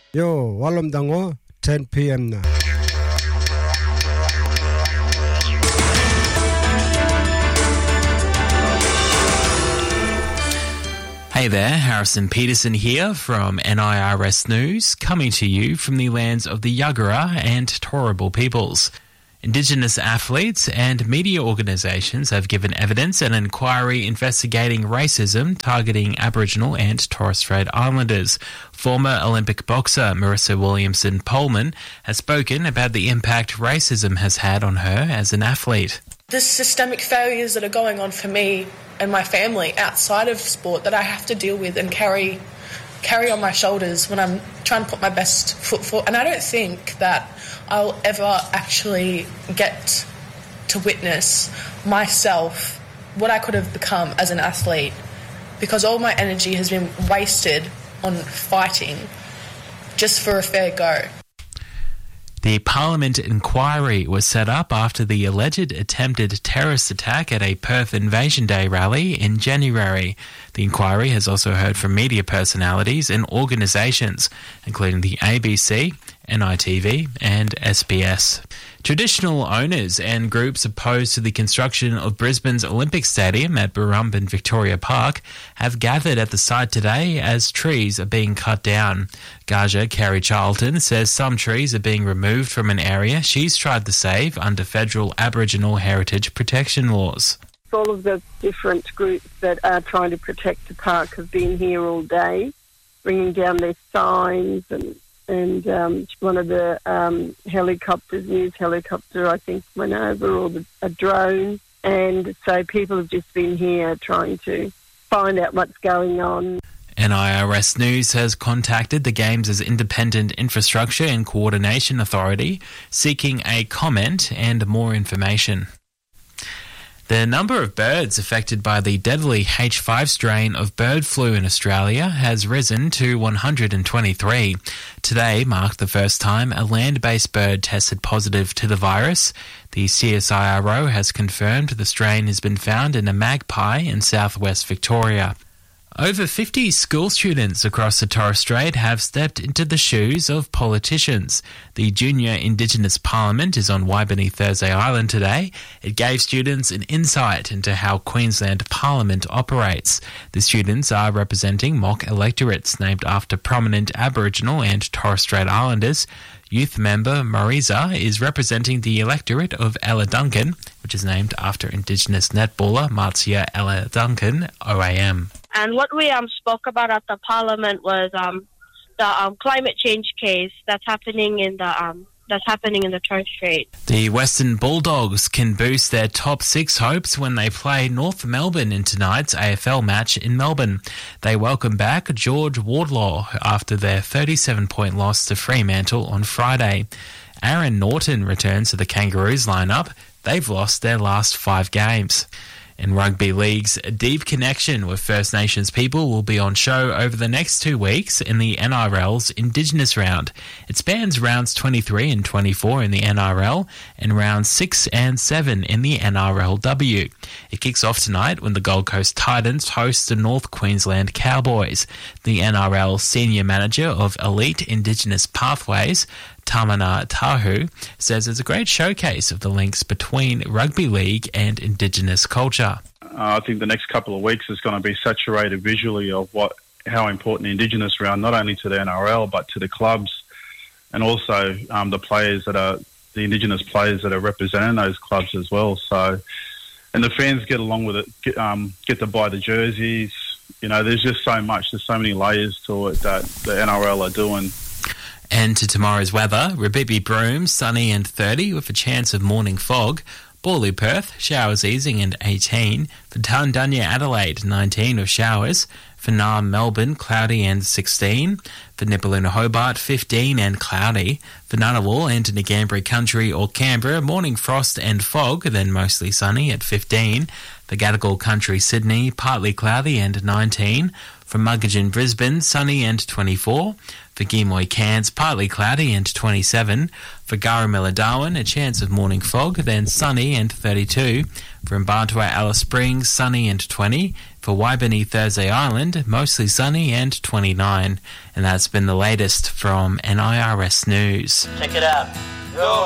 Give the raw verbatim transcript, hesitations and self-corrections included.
Yo, walam dango, ten p.m. na. Hey there, Harrison Peterson here from N I R S News, coming to you from the lands of the Yagara and Turrbal peoples. Indigenous athletes and media organisations have given evidence at an inquiry investigating racism targeting Aboriginal and Torres Strait Islanders. Former Olympic boxer Marissa Williamson-Pohlman has spoken about the impact racism has had on her as an athlete. The systemic failures that are going on for me and my family outside of sport that I have to deal with and carry carry on my shoulders when I'm trying to put my best foot forward. And I don't think that I'll ever actually get to witness myself, what I could have become as an athlete, because all my energy has been wasted on fighting just for a fair go. The Parliament inquiry was set up after the alleged attempted terrorist attack at a Perth Invasion Day rally in January. The inquiry has also heard from media personalities and organisations, including the A B C, N I T V and S B S. Traditional owners and groups opposed to the construction of Brisbane's Olympic Stadium at Burrumbin Victoria Park have gathered at the site today as trees are being cut down. Gaja Carey Charlton says some trees are being removed from an area she's tried to save under federal Aboriginal heritage protection laws. All of the different groups that are trying to protect the park have been here all day, bringing down their signs and And um, one of the um, helicopters, news helicopter, I think, went over, or the, a drone. And so people have just been here trying to find out what's going on. N I R S News has contacted the Games' Independent Infrastructure and Coordination Authority, seeking a comment and more information. The number of birds affected by the deadly H five strain of bird flu in Australia has risen to one hundred twenty-three. Today marked the first time a land-based bird tested positive to the virus. The C S I R O has confirmed the strain has been found in a magpie in southwest Victoria. Over fifty school students across the Torres Strait have stepped into the shoes of politicians. The Junior Indigenous Parliament is on Waibani Thursday Island today. It gave students an insight into how Queensland Parliament operates. The students are representing mock electorates named after prominent Aboriginal and Torres Strait Islanders. Youth member Marisa is representing the electorate of Ella Duncan, which is named after Indigenous netballer Marzia Ella Duncan, O A M. And what we um, spoke about at the Parliament was um, the um, climate change case that's happening in the um, that's happening in the Torres Strait. The Western Bulldogs can boost their top six hopes when they play North Melbourne in tonight's A F L match in Melbourne. They welcome back George Wardlaw after their thirty-seven point loss to Fremantle on Friday. Aaron Norton returns to the Kangaroos lineup. They've lost their last five games. In Rugby League's Deep Connection with First Nations people will be on show over the next two weeks in the N R L's Indigenous Round. It spans rounds twenty-three and twenty-four in the N R L and rounds six and seven in the N R L W. It kicks off tonight when the Gold Coast Titans host the North Queensland Cowboys. The N R L Senior Manager of Elite Indigenous Pathways, Tamana Tahu, says it's a great showcase of the links between rugby league and Indigenous culture. Uh, I think the next couple of weeks is going to be saturated visually of what how important the Indigenous round, not only to the N R L but to the clubs, and also um, the players that are the Indigenous players that are representing those clubs as well. So, and the fans get along with it, get, um, get to buy the jerseys. You know, there's just so much. There's so many layers to it that the N R L are doing. And to tomorrow's weather, Rabibi Broome, sunny and thirty with a chance of morning fog. Borloo Perth, showers easing and eighteen. For Tarandunya Adelaide, nineteen with showers. For Naarm Melbourne, cloudy and sixteen. For Nipaluna Hobart, fifteen and cloudy. For Ngunnawal and Ngambri Country or Canberra, morning frost and fog, then mostly sunny at fifteen. For Gadigal Country Sydney, partly cloudy and nineteen. For Muggagin, Brisbane, sunny and twenty-four. For Gimoy, Cairns, partly cloudy and twenty-seven. For Garramilla, Darwin, a chance of morning fog, then sunny and thirty-two. For Mbartua, Alice Springs, sunny and twenty. For Waibani, Thursday Island, mostly sunny and twenty-nine. And that's been the latest from N I R S News. Check it out. Go